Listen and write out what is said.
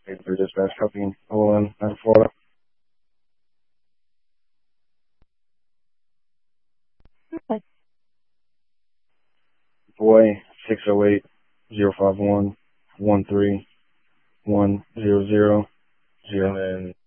For dispatch, copying OLN 94. Okay. Boy 608-051-13100. And then